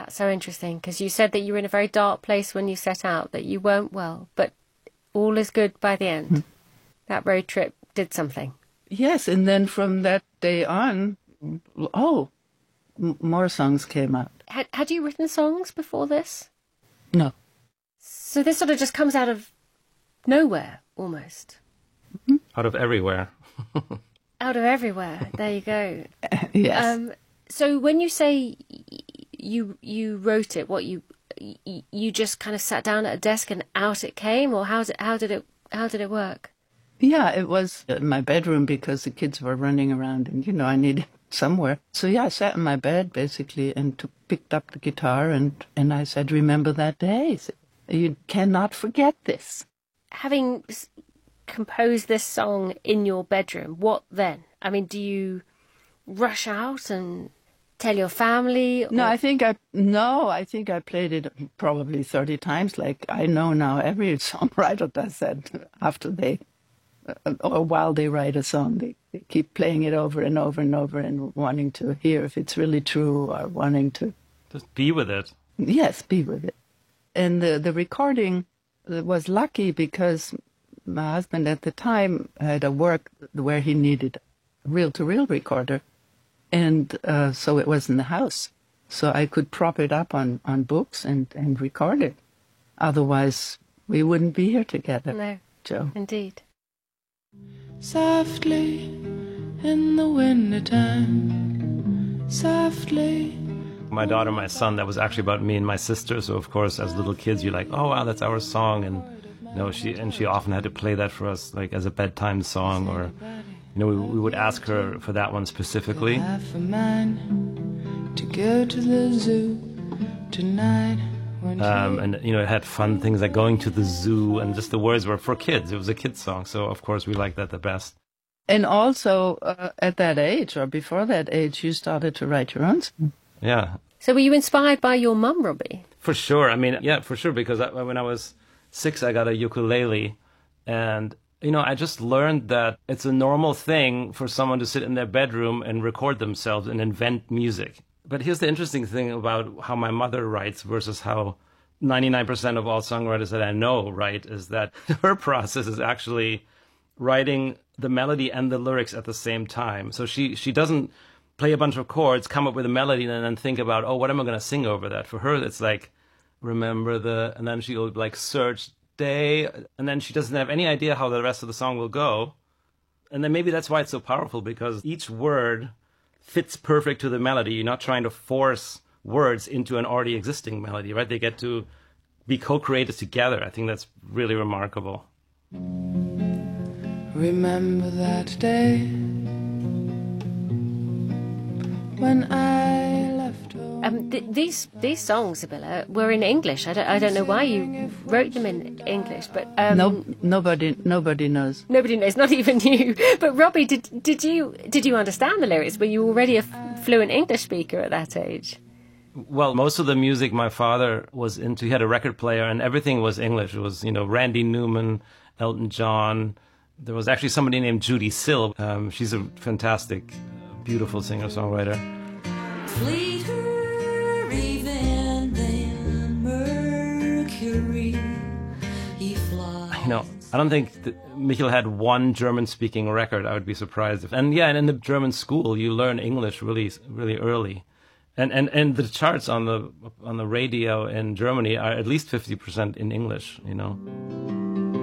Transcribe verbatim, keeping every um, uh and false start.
That's so interesting, because you said that you were in a very dark place when you set out, that you weren't well, but all is good by the end. Mm. That road trip did something. Yes, and then from that day on, oh, m- more songs came out. Had, had you written songs before this? No. So this sort of just comes out of nowhere, almost. Mm-hmm. Out of everywhere. Out of everywhere. There you go. Yes. Um, so when you say you you wrote it, what you you just kind of sat down at a desk and out it came, or how did how did it how did it work? Yeah, it was in my bedroom because the kids were running around, and you know I needed somewhere. So yeah, I sat in my bed basically and took, picked up the guitar and and I said, "Remember that day? You cannot forget this." Having composed this song in your bedroom, what then? I mean, do you rush out and tell your family? Or... No, I think I no, I think I played it probably thirty times. Like I know now, every songwriter does that after they uh, or while they write a song, they, they keep playing it over and over and over and wanting to hear if it's really true or wanting to just be with it. Yes, be with it. And the the recording was lucky because my husband at the time had a work where he needed a reel-to-reel recorder. And uh, so it was in the house. So I could prop it up on, on books and, and record it. Otherwise, we wouldn't be here together. No, Joe. Indeed. Softly in the wintertime, softly. My daughter, my son, that was actually about me and my sister. So, of course, as little kids, you're like, oh, wow, that's our song. And, you know, she, and she often had to play that for us, like as a bedtime song or... You know, we, we would ask her for that one specifically. Half a mind to go to the zoo tonight. Um, and, you know, it had fun things like going to the zoo, and just the words were for kids. It was a kid's song. So, of course, we liked that the best. And also, uh, at that age, or before that age, you started to write your own song. Yeah. So were you inspired by your mum, Robbie? For sure. I mean, yeah, for sure. Because I, when I was six, I got a ukulele, and... You know, I just learned that it's a normal thing for someone to sit in their bedroom and record themselves and invent music. But here's the interesting thing about how my mother writes versus how ninety-nine percent of all songwriters that I know write, is that her process is actually writing the melody and the lyrics at the same time. So she, she doesn't play a bunch of chords, come up with a melody, and then think about, oh, what am I going to sing over that? For her, it's like, remember the, and then she'll like search day, and then she doesn't have any idea how the rest of the song will go. And then maybe that's why it's so powerful, because each word fits perfect to the melody. You're not trying to force words into an already existing melody, right? They get to be co-created together. I think that's really remarkable. Remember that day when I left home. Um, th- these these songs, Sibylla, were in English. I don't I don't know why you wrote them in English, but um, no, nobody nobody knows. Nobody knows, not even you. But Robbie, did did you did you understand the lyrics? Were you already a f- fluent English speaker at that age? Well, most of the music my father was into, he had a record player, and everything was English. It was, you know, Randy Newman, Elton John. There was actually somebody named Judy Sill. Um, she's a fantastic, beautiful singer-songwriter. Fleeter even than Mercury, he flies. You know, I don't think that Michael had one German-speaking record. I would be surprised if. And yeah, and in the German school, you learn English really, really early. And, and and the charts on the on the radio in Germany are at least fifty percent in English, you know.